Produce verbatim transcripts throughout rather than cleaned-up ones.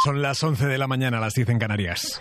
Son las once de la mañana, las diez en Canarias.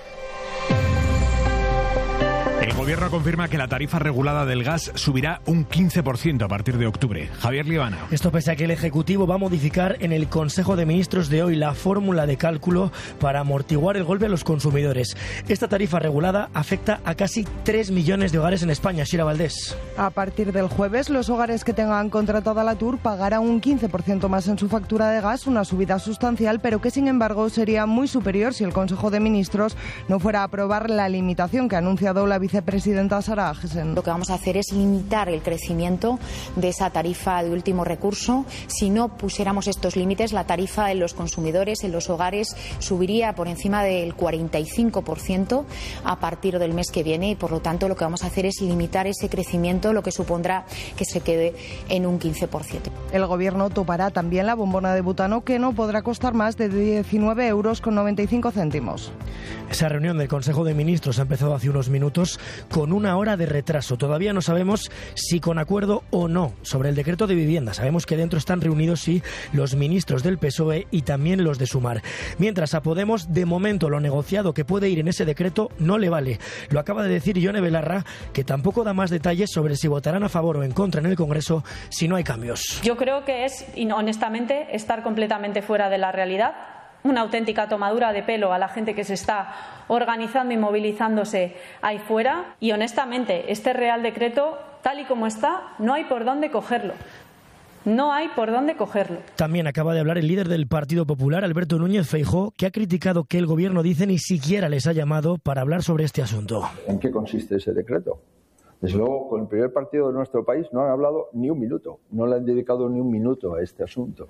El Gobierno confirma que la tarifa regulada del gas subirá un quince por ciento a partir de octubre. Javier Liebana. Esto pese a que el Ejecutivo va a modificar en el Consejo de Ministros de hoy la fórmula de cálculo para amortiguar el golpe a los consumidores. Esta tarifa regulada afecta a casi tres millones de hogares en España. Shira Valdés. A partir del jueves, los hogares que tengan contratada la TUR pagarán un quince por ciento más en su factura de gas, una subida sustancial, pero que sin embargo sería muy superior si el Consejo de Ministros no fuera a aprobar la limitación que ha anunciado la vicepresidenta Sara Agesen. Lo que vamos a hacer es limitar el crecimiento de esa tarifa de último recurso. Si no pusiéramos estos límites, la tarifa de los consumidores en los hogares subiría por encima del cuarenta y cinco por ciento a partir del mes que viene y, por lo tanto, lo que vamos a hacer es limitar ese crecimiento, lo que supondrá que se quede en un quince por ciento. El Gobierno topará también la bombona de butano, que no podrá costar más de diecinueve euros con noventa y cinco céntimos. Esa reunión del Consejo de Ministros ha empezado hace unos minutos con una hora de retraso. Todavía no sabemos si con acuerdo o no sobre el decreto de vivienda. Sabemos que dentro están reunidos sí los ministros del P S O E y también los de Sumar. Mientras a Podemos, de momento, lo negociado que puede ir en ese decreto no le vale. Lo acaba de decir Ione Belarra, que tampoco da más detalles sobre si votarán a favor o en contra en el Congreso si no hay cambios. Yo creo que es, honestamente, estar completamente fuera de la realidad. Una auténtica tomadura de pelo a la gente que se está organizando y movilizándose ahí fuera. Y honestamente, este Real Decreto, tal y como está, no hay por dónde cogerlo. No hay por dónde cogerlo. También acaba de hablar el líder del Partido Popular, Alberto Núñez Feijóo, que ha criticado que el Gobierno, dice, ni siquiera les ha llamado para hablar sobre este asunto. ¿En qué consiste ese decreto? Desde luego, con el primer partido de nuestro país no han hablado ni un minuto, no le han dedicado ni un minuto a este asunto.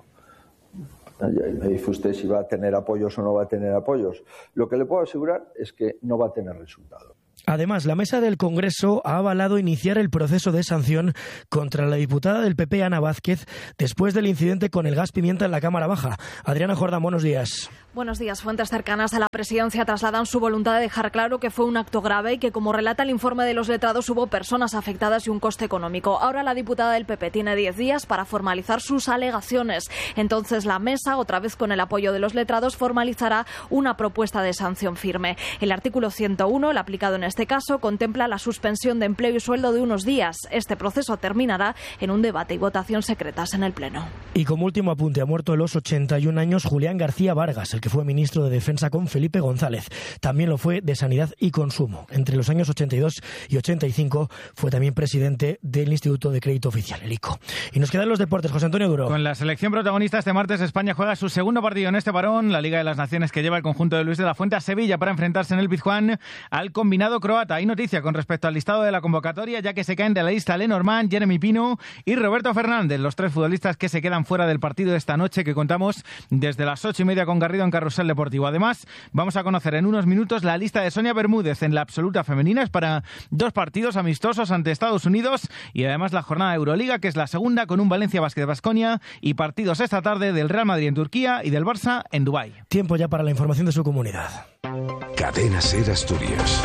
Me dice usted si va a tener apoyos o no va a tener apoyos. Lo que le puedo asegurar es que no va a tener resultado. Además, la mesa del Congreso ha avalado iniciar el proceso de sanción contra la diputada del P P, Ana Vázquez, después del incidente con el gas pimienta en la Cámara Baja. Adriana Jordán, buenos días. Buenos días. Fuentes cercanas a la presidencia trasladan su voluntad de dejar claro que fue un acto grave y que, como relata el informe de los letrados, hubo personas afectadas y un coste económico. Ahora la diputada del P P tiene diez días para formalizar sus alegaciones. Entonces la mesa, otra vez con el apoyo de los letrados, formalizará una propuesta de sanción firme. El artículo ciento uno, el aplicado en este caso, contempla la suspensión de empleo y sueldo de unos días. Este proceso terminará en un debate y votación secretas en el Pleno. Y como último apunte, ha muerto a los ochenta y un años Julián García Vargas, el que fue ministro de Defensa con Felipe González. También lo fue de Sanidad y Consumo. Entre los años ochenta y dos y ochenta y cinco fue también presidente del Instituto de Crédito Oficial, el I C O. Y nos quedan los deportes. José Antonio Duro. Con la selección protagonista este martes, España juega su segundo partido en este parón, la Liga de las Naciones, que lleva el conjunto de Luis de la Fuente a Sevilla para enfrentarse en el Pizjuán al combinado croata. Hay noticia con respecto al listado de la convocatoria, ya que se caen de la lista Lenormand, Jeremy Pino y Roberto Fernández, los tres futbolistas que se quedan fuera del partido de esta noche, que contamos desde las ocho y media con Garrido en Carrusel Deportivo. Además, vamos a conocer en unos minutos la lista de Sonia Bermúdez en la absoluta femenina. Es para dos partidos amistosos ante Estados Unidos y además la jornada de Euroliga, que es la segunda, con un Valencia Basket Baskonia y partidos esta tarde del Real Madrid en Turquía y del Barça en Dubái. Tiempo ya para la información de su comunidad. Cadena SER Asturias.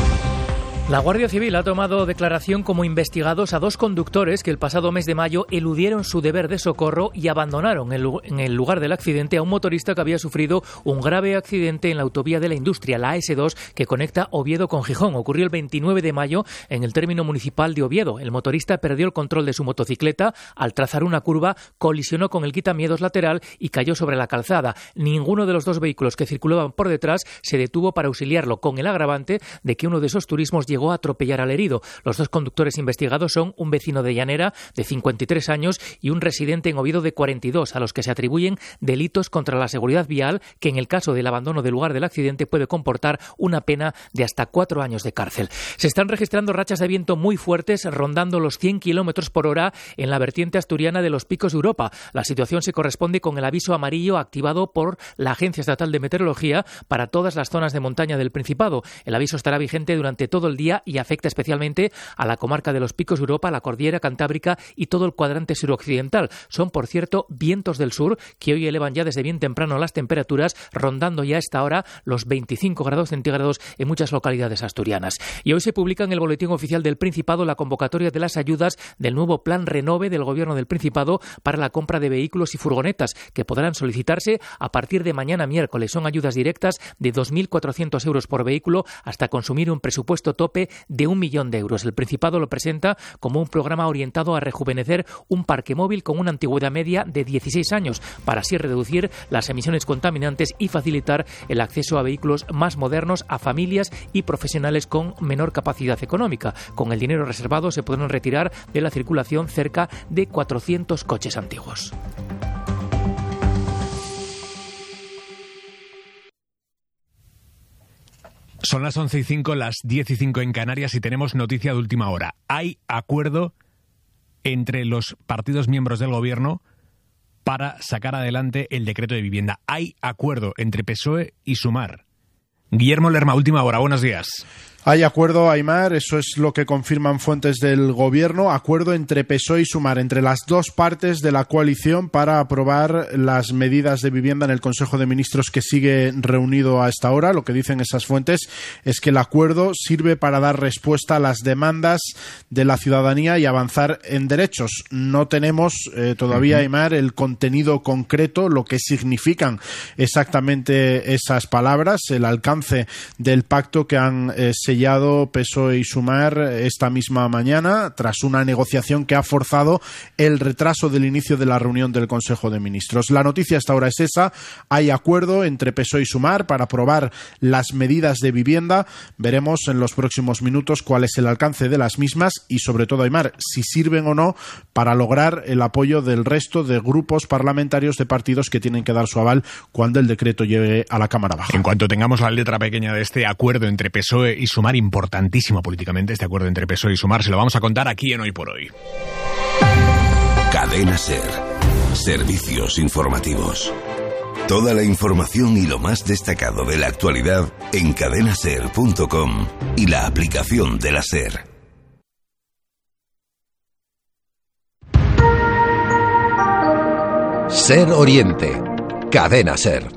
La Guardia Civil ha tomado declaración como investigados a dos conductores que el pasado mes de mayo eludieron su deber de socorro y abandonaron en el lugar del accidente a un motorista que había sufrido un grave accidente en la autovía de la Industria, la A S dos, que conecta Oviedo con Gijón. Ocurrió el veintinueve de mayo en el término municipal de Oviedo. El motorista perdió el control de su motocicleta al trazar una curva, colisionó con el quitamiedos lateral y cayó sobre la calzada. Ninguno de los dos vehículos que circulaban por detrás se detuvo para auxiliarlo, con el agravante de que uno de esos turismos llegó a atropellar al herido. Los dos conductores investigados son un vecino de Llanera de cincuenta y tres años y un residente en Oviedo de cuarenta y dos, a los que se atribuyen delitos contra la seguridad vial, que en el caso del abandono del lugar del accidente puede comportar una pena de hasta cuatro años de cárcel. Se están registrando rachas de viento muy fuertes, rondando los cien kilómetros por hora en la vertiente asturiana de los Picos de Europa. La situación se corresponde con el aviso amarillo activado por la Agencia Estatal de Meteorología para todas las zonas de montaña del Principado. El aviso estará vigente durante todo el día Andalucía y afecta especialmente a la comarca de los Picos de Europa, la Cordillera Cantábrica y todo el cuadrante suroccidental. Son, por cierto, vientos del sur que hoy elevan ya desde bien temprano las temperaturas, rondando ya a esta hora los veinticinco grados centígrados en muchas localidades asturianas. Y hoy se publica en el Boletín Oficial del Principado la convocatoria de las ayudas del nuevo Plan Renove del Gobierno del Principado para la compra de vehículos y furgonetas, que podrán solicitarse a partir de mañana miércoles. Son ayudas directas de dos mil cuatrocientos euros por vehículo hasta consumir un presupuesto tope de un millón de euros. El Principado lo presenta como un programa orientado a rejuvenecer un parque móvil con una antigüedad media de dieciséis años, para así reducir las emisiones contaminantes y facilitar el acceso a vehículos más modernos a familias y profesionales con menor capacidad económica. Con el dinero reservado se podrán retirar de la circulación cerca de cuatrocientos coches antiguos. Son las once y cinco, las diez y cinco en Canarias y tenemos noticia de última hora. Hay acuerdo entre los partidos miembros del Gobierno para sacar adelante el decreto de vivienda. Hay acuerdo entre P S O E y Sumar. Guillermo Lerma, última hora, buenos días. Hay acuerdo, Aimar, eso es lo que confirman fuentes del Gobierno, acuerdo entre P S O E y Sumar, entre las dos partes de la coalición para aprobar las medidas de vivienda en el Consejo de Ministros que sigue reunido a esta hora. Lo que dicen esas fuentes es que el acuerdo sirve para dar respuesta a las demandas de la ciudadanía y avanzar en derechos. No tenemos eh, todavía, uh-huh. Aimar, el contenido concreto, lo que significan exactamente esas palabras, el alcance del pacto que han eh, sellado P S O E y Sumar esta misma mañana, tras una negociación que ha forzado el retraso del inicio de la reunión del Consejo de Ministros. La noticia hasta ahora es esa: hay acuerdo entre P S O E y Sumar para aprobar las medidas de vivienda. Veremos en los próximos minutos cuál es el alcance de las mismas y, sobre todo, Aimar, si sirven o no para lograr el apoyo del resto de grupos parlamentarios de partidos que tienen que dar su aval cuando el decreto llegue a la Cámara Baja. En cuanto tengamos la letra pequeña de este acuerdo entre P S O E y Sumar, importantísimo políticamente este acuerdo entre P S O E y Sumar, se lo vamos a contar aquí en Hoy por Hoy. Cadena SER. Servicios informativos. Toda la información y lo más destacado de la actualidad en cadena ser punto com y la aplicación de la SER. SER Oriente. Cadena SER.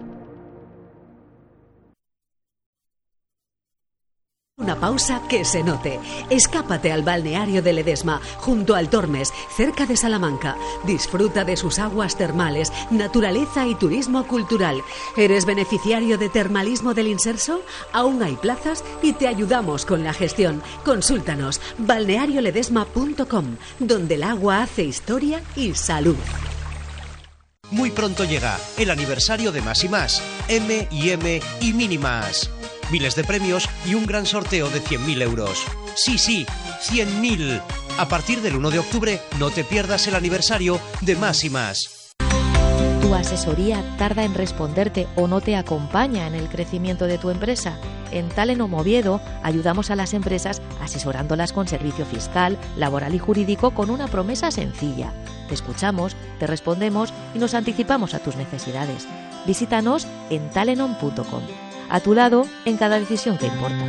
Una pausa que se note. Escápate al balneario de Ledesma, junto al Tormes, cerca de Salamanca. Disfruta de sus aguas termales, naturaleza y turismo cultural. ¿Eres beneficiario de Termalismo del Inserso? Aún hay plazas y te ayudamos con la gestión. Consúltanos, balneario ledesma punto com, donde el agua hace historia y salud. Muy pronto llega el aniversario de Más y Más, M y M y Mini Más. Miles de premios y un gran sorteo de cien mil euros. Sí, sí, cien mil. A partir del uno de octubre, no te pierdas el aniversario de Más y Más. ¿Tu asesoría tarda en responderte o no te acompaña en el crecimiento de tu empresa? En Talenom Oviedo ayudamos a las empresas asesorándolas con servicio fiscal, laboral y jurídico con una promesa sencilla. Te escuchamos, te respondemos y nos anticipamos a tus necesidades. Visítanos en talenom punto com. A tu lado en cada decisión que importa.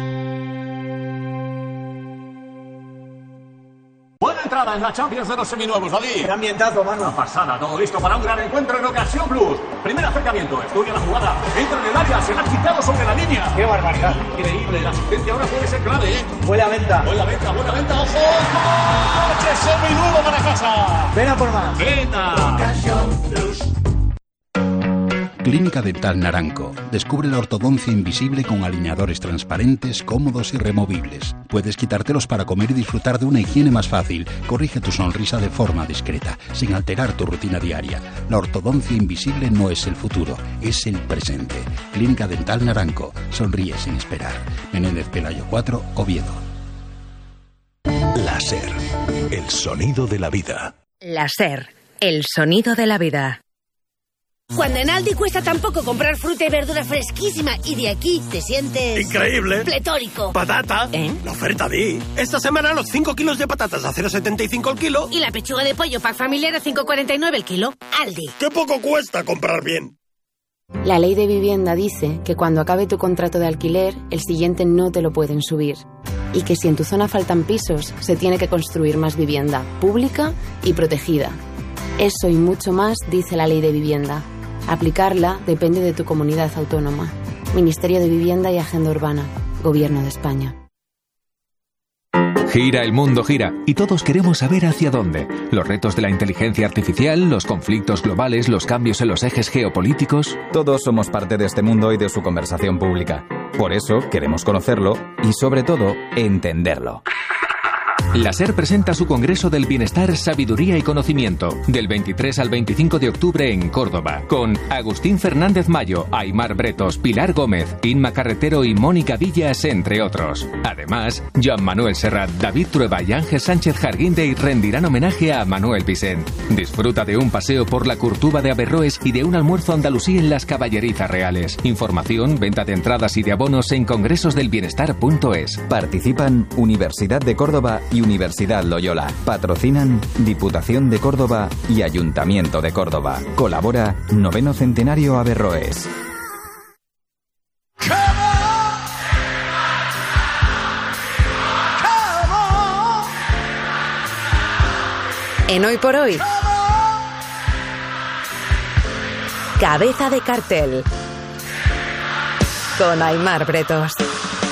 Buena entrada en la Champions de los seminuevos, David. Qué ambientazo, mano. Una pasada, todo listo para un gran encuentro en Ocasión Plus. Primer acercamiento, estudia la jugada, entra en el área, se la ha quitado sobre la línea. Qué barbaridad. Increíble, la asistencia ahora puede ser clave, ¿eh? Buena venta. Buena venta, buena venta, ojo. ¡Coche seminuevo para casa! Ven a por más. Venta. Ocasión Plus. Clínica Dental Naranco. Descubre la ortodoncia invisible con alineadores transparentes, cómodos y removibles. Puedes quitártelos para comer y disfrutar de una higiene más fácil. Corrige tu sonrisa de forma discreta, sin alterar tu rutina diaria. La ortodoncia invisible no es el futuro, es el presente. Clínica Dental Naranco. Sonríe sin esperar. Menéndez Pelayo cuatro, Oviedo. La SER. El sonido de la vida. La SER. El sonido de la vida. Cuando en Aldi cuesta tan poco comprar fruta y verdura fresquísima y de aquí te sientes... ¡increíble! ¡Pletórico! ¡Patata! ¿Eh? La oferta di. Esta semana los cinco kilos de patatas a cero coma setenta y cinco el kilo. Y la pechuga de pollo pack familiar a cinco coma cuarenta y nueve el kilo. Aldi. ¡Qué poco cuesta comprar bien! La ley de vivienda dice que cuando acabe tu contrato de alquiler, el siguiente no te lo pueden subir. Y que si en tu zona faltan pisos, se tiene que construir más vivienda, pública y protegida. Eso y mucho más dice la ley de vivienda. Aplicarla depende de tu comunidad autónoma. Ministerio de Vivienda y Agenda Urbana. Gobierno de España. Gira el mundo, gira, y todos queremos saber hacia dónde. Los retos de la inteligencia artificial, los conflictos globales, los cambios en los ejes geopolíticos. Todos somos parte de este mundo y de su conversación pública. Por eso queremos conocerlo y, sobre todo, entenderlo. La SER presenta su Congreso del Bienestar, Sabiduría y Conocimiento, del veintitrés al veinticinco de octubre en Córdoba, con Agustín Fernández Mayo, Aimar Bretos, Pilar Gómez, Inma Carretero y Mónica Villas, entre otros. Además, Joan Manuel Serrat, David Trueba y Ángel Sánchez Jarguindey rendirán homenaje a Manuel Vicent. Disfruta de un paseo por la Curtuba de Averroes y de un almuerzo andalusí en las Caballerizas Reales. Información, venta de entradas y de abonos en congresosdelbienestar punto es. Participan Universidad de Córdoba y Universidad Loyola. Patrocinan Diputación de Córdoba y Ayuntamiento de Córdoba. Colabora Noveno Centenario Averroes. En Hoy por Hoy, Cabeza de Cartel con Aimar Bretos.